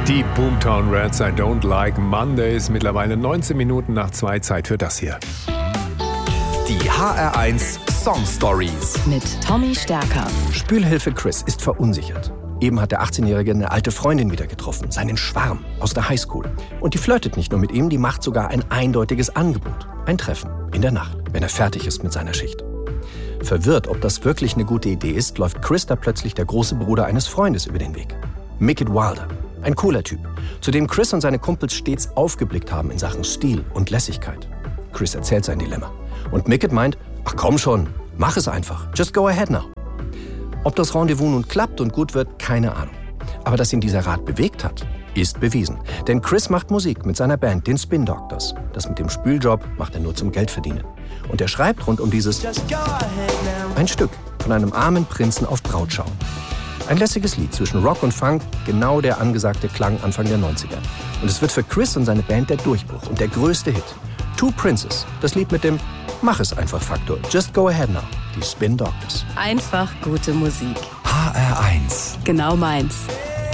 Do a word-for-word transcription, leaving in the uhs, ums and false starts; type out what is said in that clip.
Die Boomtown Rats, I Don't Like Mondays. Mittlerweile neunzehn Minuten nach zwei, Zeit für das hier. Die H R eins Song Stories mit Tommy Stärker. Spülhilfe Chris ist verunsichert. Eben hat der achtzehnjährige eine alte Freundin wieder getroffen, seinen Schwarm aus der Highschool. Und die flirtet nicht nur mit ihm, die macht sogar ein eindeutiges Angebot. Ein Treffen in der Nacht, wenn er fertig ist mit seiner Schicht. Verwirrt, ob das wirklich eine gute Idee ist, läuft Chris da plötzlich der große Bruder eines Freundes über den Weg. Mickett Wilder. Ein cooler Typ, zu dem Chris und seine Kumpels stets aufgeblickt haben in Sachen Stil und Lässigkeit. Chris erzählt sein Dilemma. Und Mickett meint, ach komm schon, mach es einfach. Just go ahead now. Ob das Rendezvous nun klappt und gut wird, keine Ahnung. Aber dass ihn dieser Rat bewegt hat, ist bewiesen. Denn Chris macht Musik mit seiner Band, den Spin Doctors. Das mit dem Spüljob macht er nur zum Geldverdienen. Und er schreibt rund um dieses ein Stück von einem armen Prinzen auf Brautschau. Ein lässiges Lied zwischen Rock und Funk, genau der angesagte Klang Anfang der neunziger. Und es wird für Chris und seine Band der Durchbruch und der größte Hit. Two Princes, das Lied mit dem Mach es einfach Faktor. Just go ahead now. Die Spin Doctors. Einfach gute Musik. H R eins. Genau meins.